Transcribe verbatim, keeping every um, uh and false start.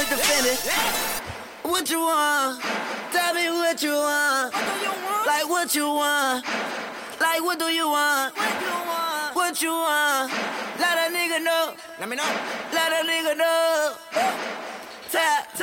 always defending. What you want? Tell me what you want. Like what you want? Like what do you want? What you want? Let a nigga know. Let me know. Let a nigga know. Tap.